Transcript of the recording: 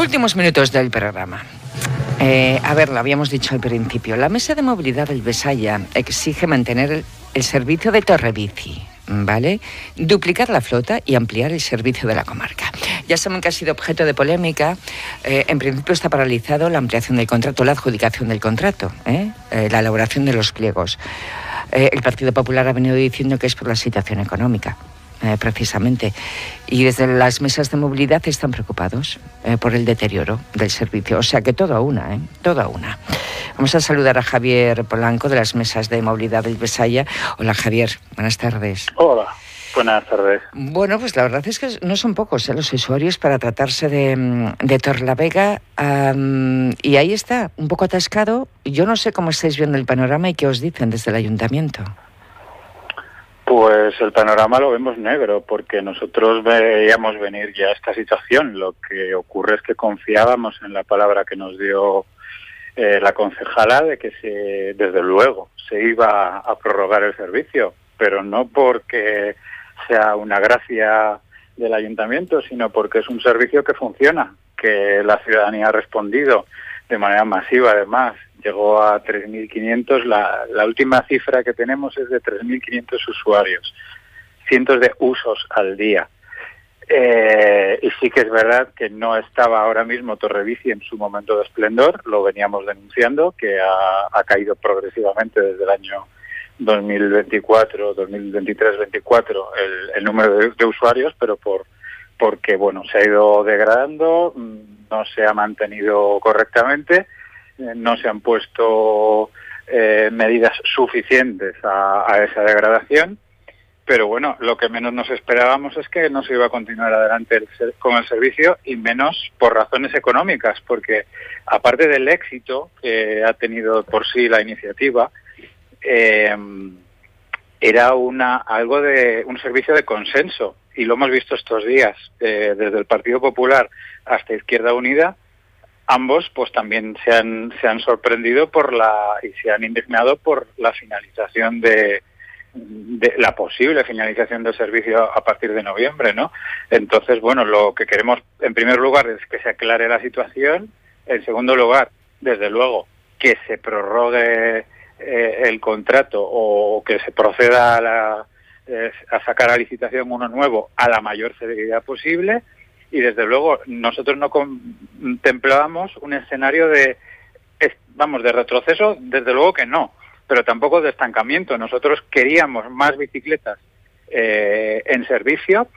Últimos minutos del programa. A ver, lo habíamos dicho al principio. La Mesa de Movilidad del Besaya exige mantener el servicio de Torrebici, ¿vale? Duplicar la flota y ampliar el servicio de la comarca. Ya saben que ha sido objeto de polémica. En principio está paralizado la ampliación del contrato, la adjudicación del contrato, la elaboración de los pliegos. El Partido Popular ha venido diciendo que es por la situación económica. Precisamente, y desde las mesas de movilidad están preocupados por el deterioro del servicio, o sea que todo a una, todo a una. Vamos a saludar a Javier Polanco de las mesas de movilidad del Besaya. Hola Javier, buenas tardes. Hola, buenas tardes. Bueno, pues la verdad es que no son pocos los usuarios para tratarse de Torlavega, y ahí está, un poco atascado. Yo no sé cómo estáis viendo el panorama y qué os dicen desde el ayuntamiento. Pues el panorama lo vemos negro, porque nosotros veíamos venir ya esta situación. Lo que ocurre es que confiábamos en la palabra que nos dio la concejala de que desde luego se iba a prorrogar el servicio, pero no porque sea una gracia del ayuntamiento, sino porque es un servicio que funciona, que la ciudadanía ha respondido de manera masiva. Además, llegó a 3.500, la última cifra que tenemos es de 3.500 usuarios, cientos de usos al día. Y sí que es verdad que no estaba ahora mismo Torrebici en su momento de esplendor, lo veníamos denunciando, que ha caído progresivamente desde el año 2024, 2023-24 el número de usuarios, pero porque bueno, se ha ido degradando, no se ha mantenido correctamente, no se han puesto medidas suficientes a esa degradación, pero bueno, lo que menos nos esperábamos es que no se iba a continuar adelante con el servicio, y menos por razones económicas, porque aparte del éxito que ha tenido por sí la iniciativa, era algo de un servicio de consenso, y lo hemos visto estos días, desde el Partido Popular hasta Izquierda Unida. Ambos pues también se han sorprendido y se han indignado por la finalización de la posible finalización del servicio a partir de noviembre, ¿no? Entonces, bueno, lo que queremos en primer lugar es que se aclare la situación. En segundo lugar, desde luego, que se prorrogue el contrato, o que se proceda a sacar a licitación uno nuevo a la mayor celeridad posible. Y desde luego nosotros no contemplábamos un escenario de retroceso, desde luego que no, pero tampoco de estancamiento. Nosotros queríamos más bicicletas en servicio,